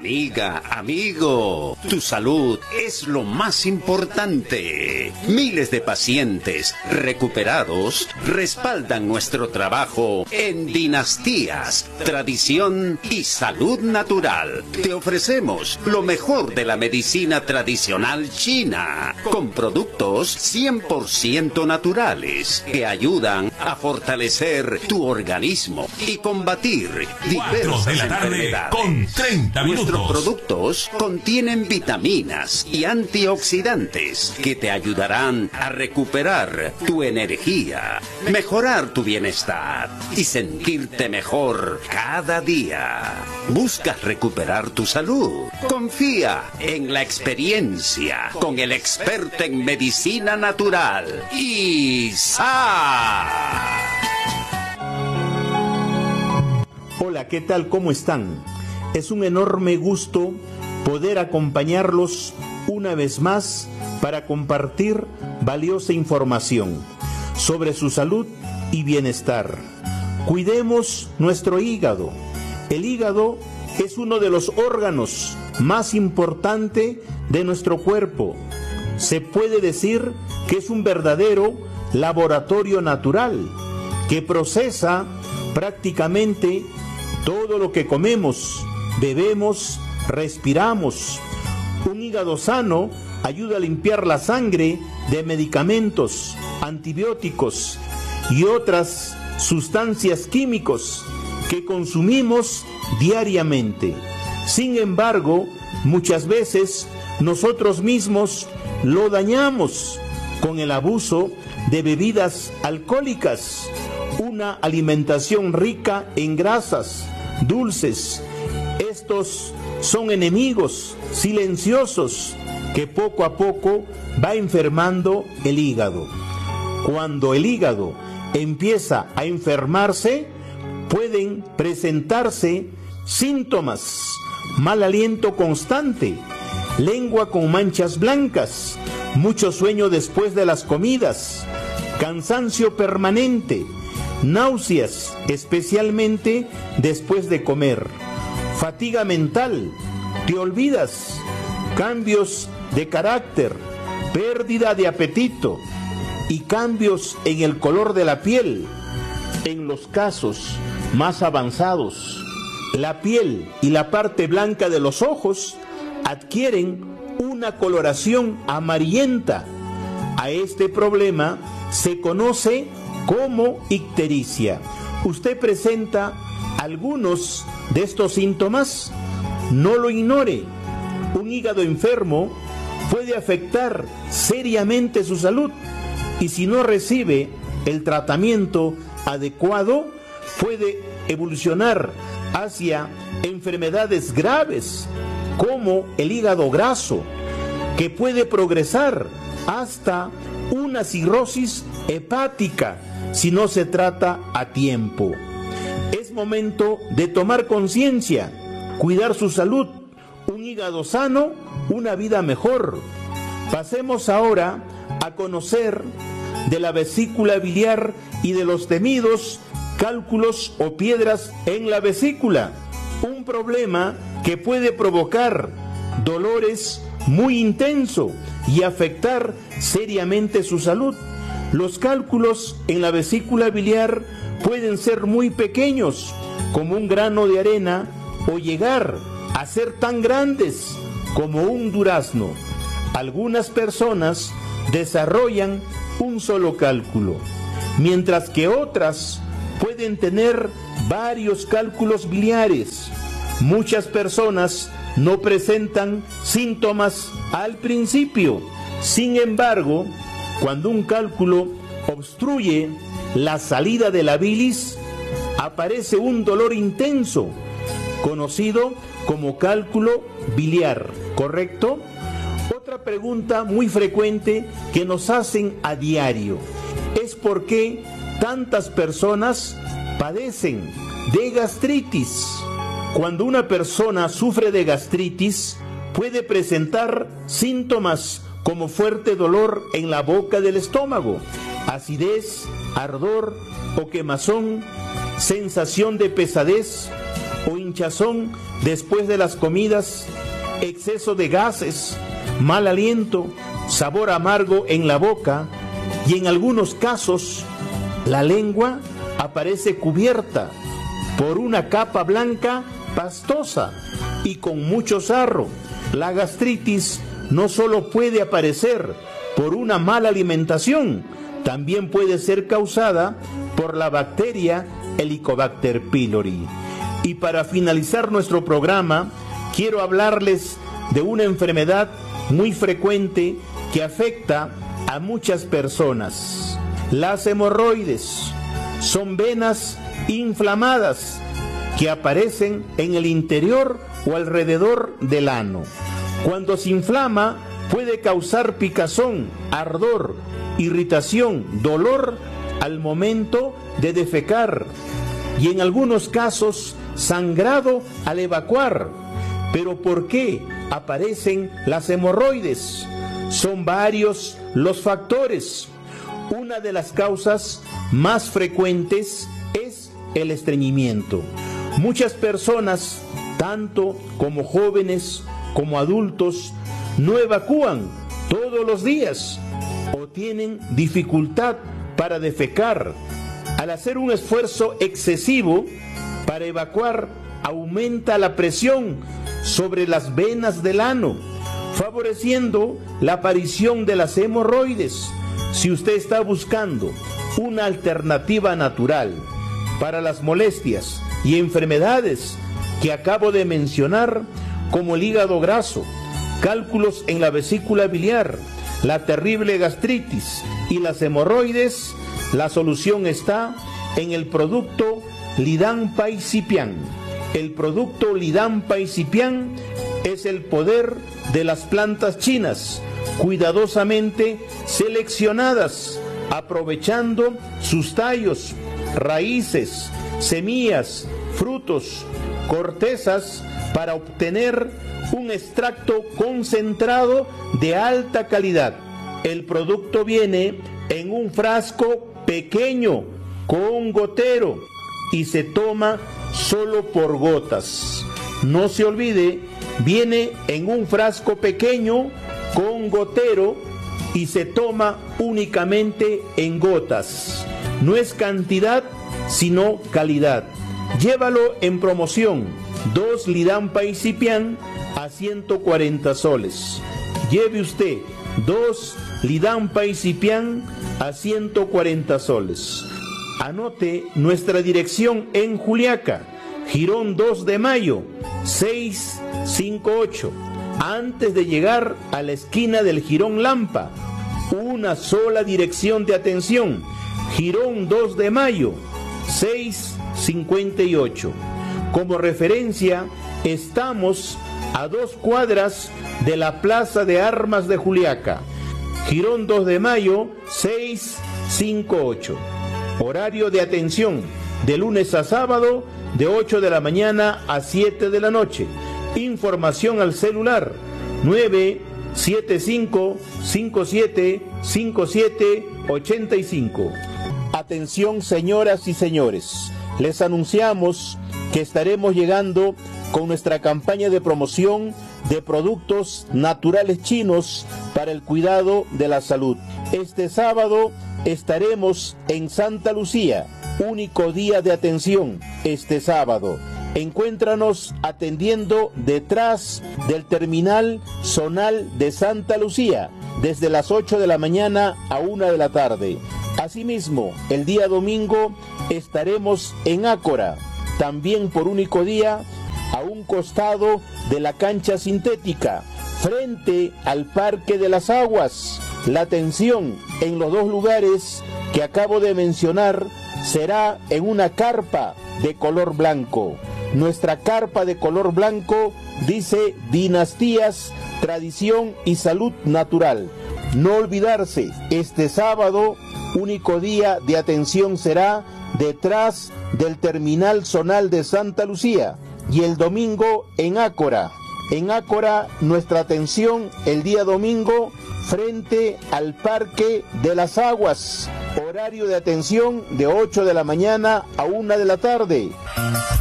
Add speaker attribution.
Speaker 1: Amiga, amigo, tu salud es lo más importante. Miles de pacientes recuperados respaldan nuestro trabajo en Dinastías, Tradición y Salud Natural. Te ofrecemos lo mejor de la medicina tradicional china, con productos 100% naturales que ayudan a fortalecer tu organismo y combatir diversas enfermedades.
Speaker 2: Con 30 minutos.
Speaker 1: Nuestros productos contienen vitaminas y antioxidantes que te ayudarán a recuperar tu energía, mejorar tu bienestar y sentirte mejor cada día. ¿Buscas recuperar tu salud? Confía en la experiencia con el experto en medicina natural, Isa.
Speaker 3: Hola, ¿qué tal? ¿Cómo están? Es un enorme gusto poder acompañarlos una vez más para compartir valiosa información sobre su salud y bienestar. Cuidemos nuestro hígado. El hígado es uno de los órganos más importantes de nuestro cuerpo. Se puede decir que es un verdadero laboratorio natural que procesa prácticamente todo lo que comemos, bebemos, respiramos. Un hígado sano ayuda a limpiar la sangre de medicamentos, antibióticos y otras sustancias químicos que consumimos diariamente. Sin embargo, muchas veces nosotros mismos lo dañamos con el abuso de bebidas alcohólicas, una alimentación rica en grasas, dulces. Estos son enemigos silenciosos que poco a poco va enfermando el hígado. Cuando el hígado empieza a enfermarse, pueden presentarse síntomas: mal aliento constante, lengua con manchas blancas, mucho sueño después de las comidas, cansancio permanente, náuseas, especialmente después de comer, fatiga mental, te olvidas, cambios de carácter, pérdida de apetito y cambios en el color de la piel. En los casos más avanzados, la piel y la parte blanca de los ojos adquieren una coloración amarillenta. A este problema se conoce como ictericia. ¿Usted presenta algunos de estos síntomas? No lo ignore. Un hígado enfermo puede afectar seriamente su salud y si no recibe el tratamiento adecuado, puede evolucionar hacia enfermedades graves como el hígado graso, que puede progresar hasta una cirrosis hepática si no se trata a tiempo. Es momento de tomar conciencia, cuidar su salud. Un hígado sano, una vida mejor. Pasemos ahora a conocer de la vesícula biliar y de los temidos cálculos o piedras en la vesícula, un problema que puede provocar dolores muy intensos y afectar seriamente su salud. Los cálculos en la vesícula biliar pueden ser muy pequeños, como un grano de arena, o llegar a ser tan grandes como un durazno. Algunas personas desarrollan un solo cálculo, mientras que otras pueden tener varios cálculos biliares. Muchas personas no presentan síntomas al principio. Sin embargo, cuando un cálculo obstruye la salida de la bilis, aparece un dolor intenso, conocido como cálculo biliar, ¿correcto? Otra pregunta muy frecuente que nos hacen a diario es por qué tantas personas padecen de gastritis. Cuando una persona sufre de gastritis, puede presentar síntomas como fuerte dolor en la boca del estómago, acidez, ardor o quemazón, sensación de pesadez, o hinchazón después de las comidas, exceso de gases, mal aliento, sabor amargo en la boca y en algunos casos la lengua aparece cubierta por una capa blanca pastosa y con mucho sarro. La gastritis no solo puede aparecer por una mala alimentación, también puede ser causada por la bacteria Helicobacter pylori. Y para finalizar nuestro programa, quiero hablarles de una enfermedad muy frecuente que afecta a muchas personas. Las hemorroides son venas inflamadas que aparecen en el interior o alrededor del ano. Cuando se inflama, puede causar picazón, ardor, irritación, dolor al momento de defecar y en algunos casos sangrado al evacuar. ¿Pero por qué aparecen las hemorroides? Son varios los factores. Una de las causas más frecuentes es el estreñimiento. Muchas personas, tanto como jóvenes como adultos, no evacúan todos los días o tienen dificultad para defecar. Al hacer un esfuerzo excesivo para evacuar, aumenta la presión sobre las venas del ano, favoreciendo la aparición de las hemorroides. Si usted está buscando una alternativa natural para las molestias y enfermedades que acabo de mencionar, como el hígado graso, cálculos en la vesícula biliar, la terrible gastritis y las hemorroides, la solución está en el producto Lidampa Incipian. El producto Lidampa Incipian es el poder de las plantas chinas, cuidadosamente seleccionadas, aprovechando sus tallos, raíces, semillas, frutos, cortezas, para obtener un extracto concentrado de alta calidad. El producto viene en un frasco pequeño con gotero y se toma solo por gotas. No se olvide, viene en un frasco pequeño con gotero y se toma únicamente en gotas. No es cantidad, sino calidad. Llévalo en promoción, 2 Lidampa Incipian a 140 soles. Lleve usted 2 Lidampa Incipian a 140 soles. Anote nuestra dirección en Juliaca, Jirón 2 de Mayo, 658. Antes de llegar a la esquina del Jirón Lampa, una sola dirección de atención, Jirón 2 de Mayo, 658. Como referencia, estamos a 2 cuadras de la Plaza de Armas de Juliaca, Jirón 2 de Mayo, 658. Horario de atención, de lunes a sábado, de 8 de la mañana a 7 de la noche. Información al celular 975575785. Atención, señoras y señores, les anunciamos que estaremos llegando con nuestra campaña de promoción de productos naturales chinos para el cuidado de la salud. Este sábado estaremos en Santa Lucía, único día de atención este sábado. Encuéntranos atendiendo detrás del terminal zonal de Santa Lucía, desde las 8 de la mañana a 1 de la tarde. Asimismo, el día domingo estaremos en Ácora, también por único día, a un costado de la cancha sintética, frente al Parque de las Aguas. La atención en los 2 lugares que acabo de mencionar será en una carpa de color blanco. Nuestra carpa de color blanco dice Dinastías, Tradición y Salud Natural. No olvidarse, este sábado, único día de atención será detrás del terminal zonal de Santa Lucía, y el domingo en Ácora. En Ácora, nuestra atención el día domingo frente al Parque de las Aguas. Horario de atención de 8 de la mañana a 1 de la tarde.